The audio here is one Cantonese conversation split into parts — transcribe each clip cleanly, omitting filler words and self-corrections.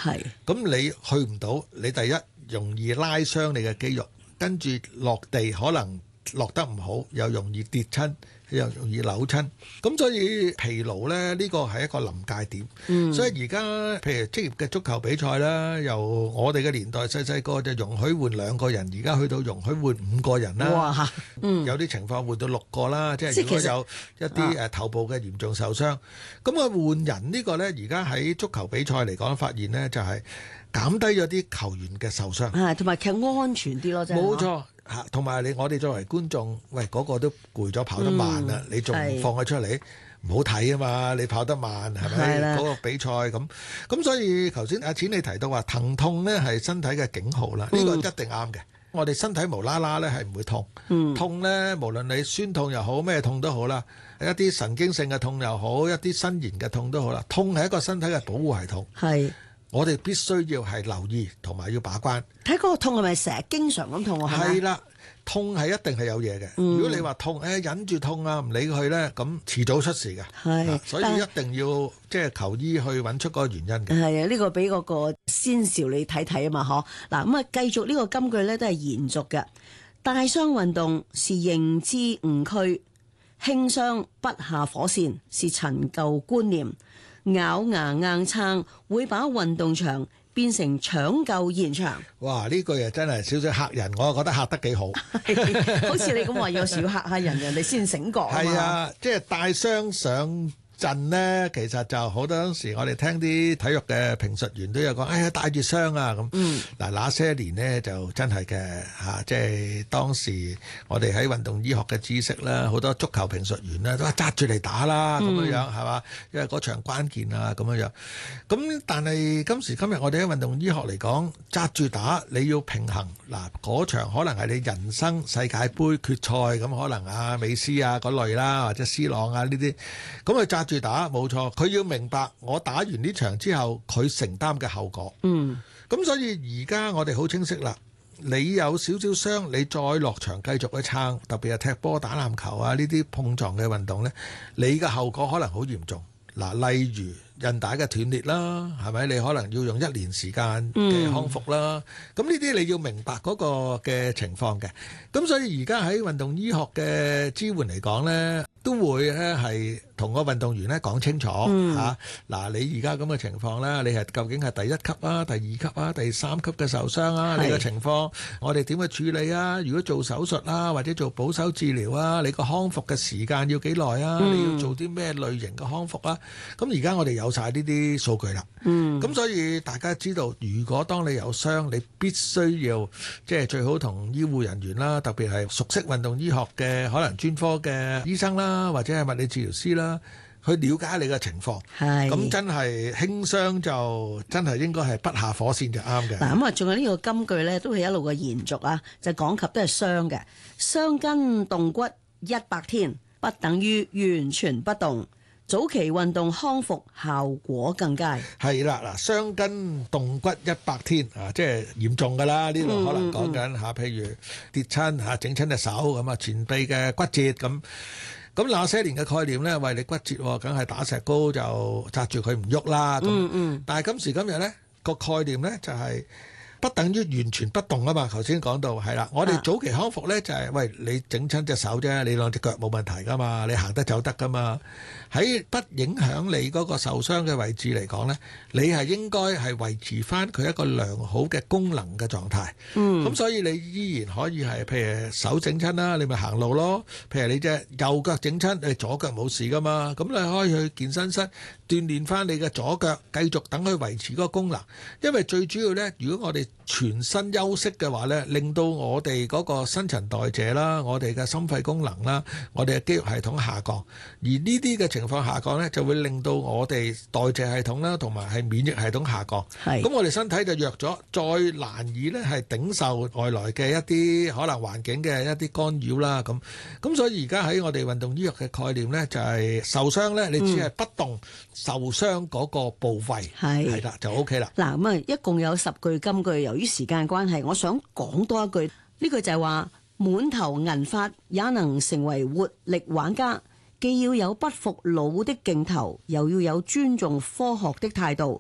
係。 咁你去唔到，你第一容易拉傷你嘅肌肉，跟住落地可能落得唔好，又容易跌親，又容易扭親。咁所以疲勞呢，呢個係一個臨界點。所以而家譬如職業嘅足球比賽啦，由我哋嘅年代細個就容許換2個人，而家去到容許換5個人啦。 哇！ 有啲情況換到6個啦，即係如果有一啲頭部嘅嚴重受傷，咁換人呢個呢，而家喺足球比賽嚟講發現呢，就係減低咗啲球員嘅受傷， 同埋其實安全啲咯，真係。冇錯。同埋我哋作為觀眾，喂嗰個都攰咗跑得慢啦，你仲放佢出嚟唔好睇啊嘛！你跑得慢係咪？嗰個比賽咁，所以頭先阿錢你提到話疼痛呢係身體嘅警號啦，呢個一定啱嘅。我哋身體無啦啦呢係唔會痛，痛呢無論你酸痛又好咩痛都好啦，一啲神經性嘅痛又好，一啲伸延嘅痛都好啦，痛係一個身體嘅保護系統。係。我哋必須要係留意同埋要把關。睇嗰個痛係咪成日經常咁痛啊？係啦，痛係一定係有嘢嘅。如果你話痛，忍住痛啊，唔理佢咧，咁遲早出事嘅。係，所以一定要即係求醫去揾出嗰個原因嘅。係啊，呢個俾嗰個先兆你睇睇啊嘛，嗬。嗱咁啊，繼續呢個金句咧都係延續嘅。大傷運動是認知誤區，輕傷不下火線是陳舊觀念。咬牙硬撐會把運動場變成搶救現場。哇！呢句啊真係少少嚇人，我覺得嚇得幾好。好似你咁話，有時要嚇下人，人哋先醒覺啊嘛。係啊，即係帶傷上陣呢，其實就好多時我哋聽啲體育嘅評述員都有講，哎呀帶住傷啊咁。嗱，那些年呢就真係嘅嚇，即係當時我哋喺運動醫學嘅知識啦，好多足球評述員咧都話揸住嚟打啦咁樣樣係嘛，因為嗰場關鍵啊咁樣樣。咁但係今時今日我哋喺運動醫學嚟講，揸住打你要平衡嗱，嗰場可能係你人生世界盃決賽咁，可能啊美斯啊嗰類啦，或者 C 朗啊呢啲，咁佢揸住打冇錯，佢要明白我打完呢場之後佢承擔嘅後果。咁所以而家我哋好清晰啦，你有少少傷，你再落場繼續去撐，特別係踢波打籃球啊呢啲碰撞嘅運動呢，你嘅後果可能好嚴重。嗱，例如韌帶嘅斷裂啦，係咪？你可能要用1年時間嘅康復啦。咁呢啲你要明白嗰個嘅情況嘅。咁所以而家喺運動醫學嘅支援嚟講呢，都會咧係同個運動員咧講清楚嚇。嗱，你而家咁嘅情況咧，你係究竟係第1級啊、第2級啊、第3級嘅受傷啊？你嘅情況，我哋點去處理啊？如果做手術啊，或者做保守治療啊，你個康復嘅時間要幾耐啊？你要做啲咩類型嘅康復啊？咁而家我哋有晒呢啲數據啦。咁所以大家知道，如果當你有傷，你必須要即係最好同醫護人員啦，特別係熟悉運動醫學嘅可能專科嘅醫生啦，或者係物理治療師啦，去了解你嘅情況。咁真係輕傷就真係應該係不下火線就啱嘅。嗱，咁啊，仲有呢個金句咧，都係一路嘅延續啊，就講及都係傷嘅，傷筋動骨100天，不等於完全不動。早期運動康復效果更佳。係啦，嗱，傷筋動骨100天啊，即係嚴重㗎啦。呢度可能講緊嚇，譬如跌親嚇，整親隻手咁啊，前臂嘅骨折咁。咁那些年嘅概念咧，喂，你骨折梗係打石膏就紮住佢唔喐啦。但係今時今日咧，個概念咧就係不等於完全不動啊嘛。頭先講到係啦，我哋早期康復咧就係喂，你整親隻手啫，你兩隻腳冇問題㗎嘛，你行得走得㗎嘛。喺不影響你嗰個受傷嘅位置嚟講呢，你係應該係維持翻佢一個良好嘅功能嘅狀態。咁所以你依然可以係譬如手整親啦，你咪行路咯。譬如你隻右腳整親，你左腳冇事噶嘛，咁你可以去健身室鍛鍊翻你嘅左腳，繼續等佢維持嗰個功能。因為最主要呢，如果我哋全身休息嘅話呢，令到我哋嗰個新陳代謝啦，我哋嘅心肺功能啦，我哋嘅肌肉系統下降，而呢啲嘅情況下降呢，就會令到我哋代謝系統啦，同埋係免疫系統下降。咁我哋身體就弱咗，再難以呢係頂受外來嘅一啲可能環境嘅一啲干擾啦。咁所以而家喺我哋運動醫學嘅概念呢，就係受傷呢，你只係不動受傷嗰個部位係啦，就 OK 啦。嗱，咁啊，一共有10句金句，由於時間關係，我想講多一句。呢句就係話，滿頭銀髮也能成為活力玩家。既要有不服老的勁頭，又要有尊重科學的態度。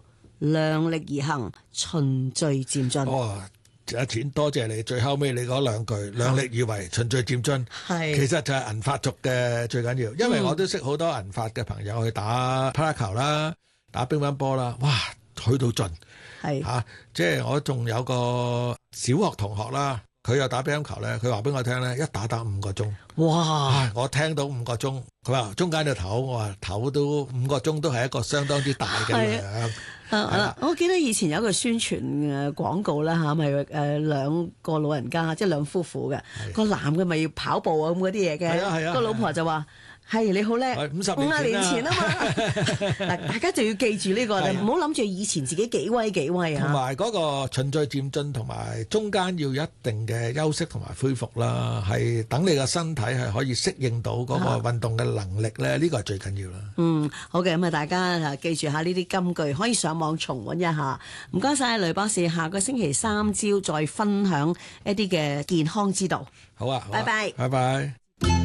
量力而行，循序漸進。 哦，阿錢多謝你，最後尾你嗰兩句量力而為，循序漸進，其實就係銀髮族嘅最緊要，因為我都識好多銀髮嘅朋友去打匹克球啦，打乒乓波啦，哇，去到盡，即係我仲有個小學同學啦。佢又打乒乓球咧，佢話俾我聽咧，一打5個鐘。哇！我聽到5個鐘，佢話中間就唞，我話唞都5個鐘都係一個相當之大嘅量。 我記得以前有一個宣傳廣告啦嚇，咪兩個老人家，即係兩夫婦嘅，個男嘅咪要跑步啊咁嗰啲嘢嘅，個老婆就話。係你好叻，50年前啊嘛！嗱，大家就要記住呢個，唔好諗住以前自己幾威啊！ 同埋嗰個循序漸進，同埋中間要一定嘅休息同埋恢復啦，係等你個身體係可以適應到嗰個運動嘅能力咧，呢個係最緊要啦。 好嘅，咁啊，大家記住下呢啲金句，可以上網重溫一下。唔該晒，雷博士，下個星期3朝再分享一啲嘅健康之道。 好啊， 拜拜， 拜拜。